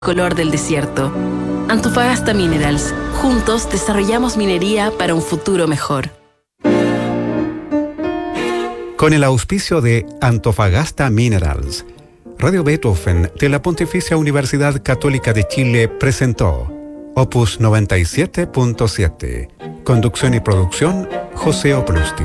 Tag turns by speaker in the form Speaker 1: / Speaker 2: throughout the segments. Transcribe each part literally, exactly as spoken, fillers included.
Speaker 1: color del desierto. Antofagasta Minerals. Juntos desarrollamos minería para un futuro mejor.
Speaker 2: Con el auspicio de Antofagasta Minerals, Radio Beethoven de la Pontificia Universidad Católica de Chile presentó Opus noventa y siete punto siete. Conducción y producción, José Oplustin.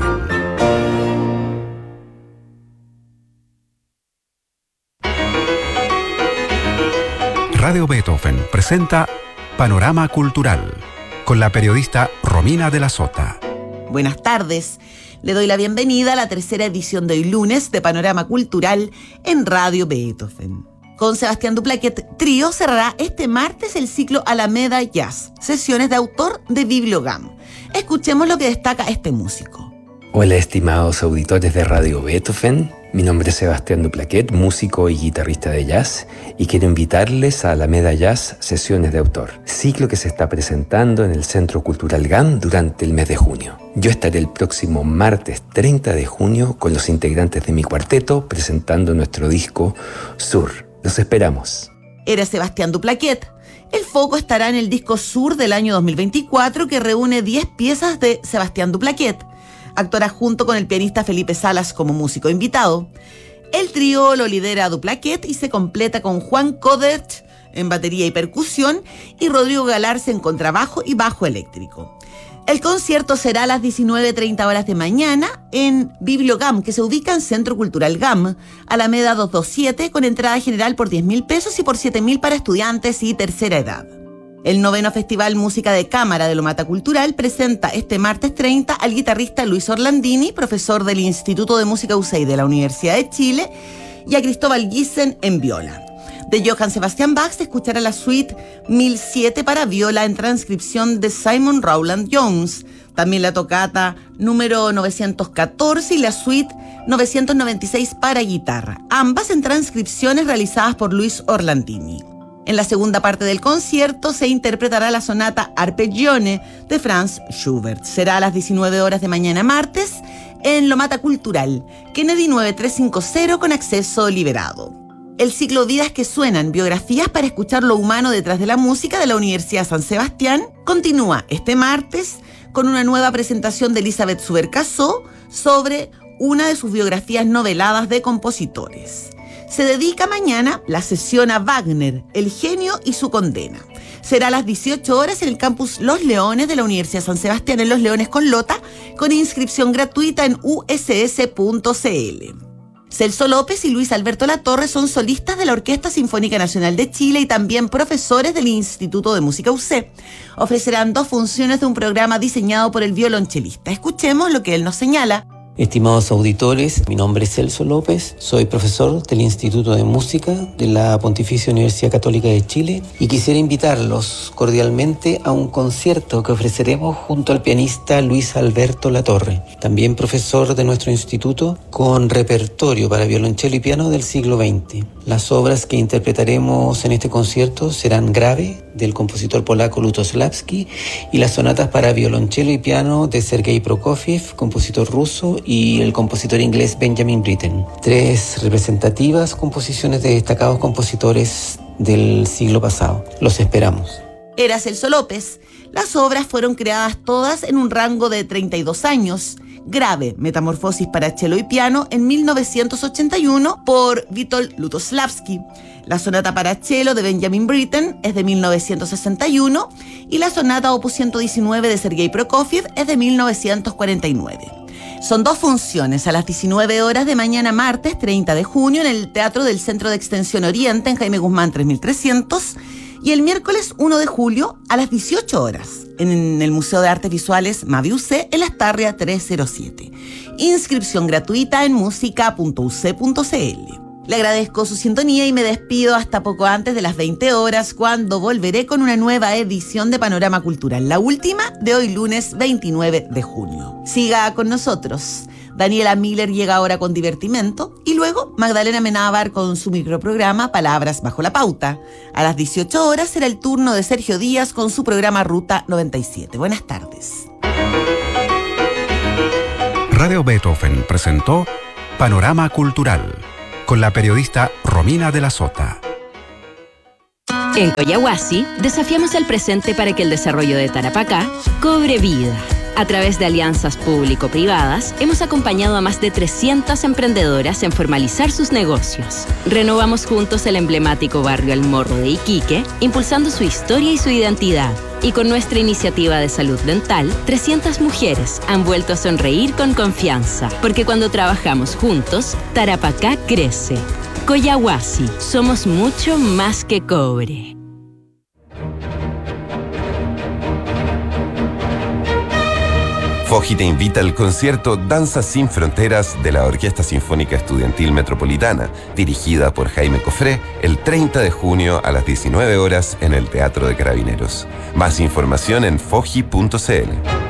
Speaker 2: Radio Beethoven presenta Panorama Cultural con la periodista Romina de la Sota.
Speaker 3: Buenas tardes. Le doy la bienvenida a la tercera edición de hoy lunes de Panorama Cultural en Radio Beethoven. Con Sebastián Duplaquet Trío cerrará este martes el ciclo Alameda Jazz, sesiones de autor de Bibliogam. Escuchemos lo que destaca este músico.
Speaker 4: Hola, estimados auditores de Radio Beethoven. Mi nombre es Sebastián Duplaquet, músico y guitarrista de jazz, y quiero invitarles a Alameda Jazz Sesiones de Autor, ciclo que se está presentando en el Centro Cultural G A M durante el mes de junio. Yo estaré el próximo martes treinta de junio con los integrantes de mi cuarteto presentando nuestro disco Sur. Los esperamos.
Speaker 3: Era Sebastián Duplaquet. El foco estará en el disco Sur del año dos mil veinticuatro, que reúne diez piezas de Sebastián Duplaquet. Actuará junto con el pianista Felipe Salas como músico invitado. El trío lo lidera Duplaquet y se completa con Juan Codert en batería y percusión y Rodrigo Galarza en contrabajo y bajo eléctrico. El concierto será a las diecinueve treinta horas de mañana en Bibliogam, que se ubica en Centro Cultural G A M, Alameda doscientos veintisiete, con entrada general por diez mil pesos y por siete mil para estudiantes y tercera edad. El noveno Festival Música de Cámara de Lomata Cultural presenta este martes treinta al guitarrista Luis Orlandini, profesor del Instituto de Música U C E I de la Universidad de Chile, y a Cristóbal Gissen en viola. De Johann Sebastian Bach se escuchará la suite mil siete para viola en transcripción de Simon Rowland Jones, también la tocata número novecientos catorce y la suite novecientos noventa y seis para guitarra, ambas en transcripciones realizadas por Luis Orlandini. En la segunda parte del concierto se interpretará la sonata Arpeggione de Franz Schubert. Será a las diecinueve horas de mañana martes en Lomata Cultural, Kennedy nueve tres cinco cero con acceso liberado. El ciclo Vidas que Suenan, biografías para escuchar lo humano detrás de la música de la Universidad San Sebastián, continúa este martes con una nueva presentación de Elizabeth Subercasó sobre una de sus biografías noveladas de compositores. Se dedica mañana la sesión a Wagner, el genio y su condena. Será a las dieciocho horas en el campus Los Leones de la Universidad San Sebastián en Los Leones con Lota, con inscripción gratuita en u s s punto c l. Celso López y Luis Alberto Latorre son solistas de la Orquesta Sinfónica Nacional de Chile y también profesores del Instituto de Música U C E. Ofrecerán dos funciones de un programa diseñado por el violonchelista. Escuchemos lo que él nos señala.
Speaker 5: Estimados auditores, mi nombre es Celso López, soy profesor del Instituto de Música de la Pontificia Universidad Católica de Chile y quisiera invitarlos cordialmente a un concierto que ofreceremos junto al pianista Luis Alberto Latorre, también profesor de nuestro instituto, con repertorio para violonchelo y piano del siglo veinte. Las obras que interpretaremos en este concierto serán Grave, del compositor polaco Lutosławski, y las sonatas para violonchelo y piano de Sergei Prokofiev, compositor ruso, y el compositor inglés Benjamin Britten. Tres representativas composiciones de destacados compositores del siglo pasado. Los esperamos.
Speaker 3: Era Celso López. Las obras fueron creadas todas en un rango de treinta y dos años. Grave, Metamorfosis para cello y piano en mil novecientos ochenta y uno por Witold Lutosławski. La sonata para cello de Benjamin Britten es de mil novecientos sesenta y uno y la sonata opus ciento diecinueve de Sergei Prokofiev es de mil novecientos cuarenta y nueve. Son dos funciones a las diecinueve horas de mañana martes treinta de junio en el Teatro del Centro de Extensión Oriente en Jaime Guzmán tres mil trescientos y el miércoles uno de julio a las dieciocho horas en el Museo de Artes Visuales Mavi U C en Las Tarrias trescientos siete. Inscripción gratuita en música punto u c punto c l. Le agradezco su sintonía y me despido hasta poco antes de las veinte horas, cuando volveré con una nueva edición de Panorama Cultural, la última de hoy lunes veintinueve de junio. Siga con nosotros. Daniela Miller llega ahora con Divertimento y luego Magdalena Menábar con su microprograma Palabras bajo la pauta. A las dieciocho horas será el turno de Sergio Díaz con su programa Ruta noventa y siete. Buenas tardes.
Speaker 2: Radio Beethoven presentó Panorama Cultural con la periodista Romina de la Sota.
Speaker 1: En Coyahuasi, desafiamos el presente para que el desarrollo de Tarapacá cobre vida. A través de alianzas público-privadas, hemos acompañado a más de trescientas emprendedoras en formalizar sus negocios. Renovamos juntos el emblemático barrio El Morro de Iquique, impulsando su historia y su identidad. Y con nuestra iniciativa de salud dental, trescientas mujeres han vuelto a sonreír con confianza. Porque cuando trabajamos juntos, Tarapacá crece. Coyahuasi, somos mucho más que cobre.
Speaker 6: Foji te invita al concierto Danzas sin Fronteras de la Orquesta Sinfónica Estudiantil Metropolitana, dirigida por Jaime Cofré, el treinta de junio a las diecinueve horas en el Teatro de Carabineros. Más información en foji punto c l.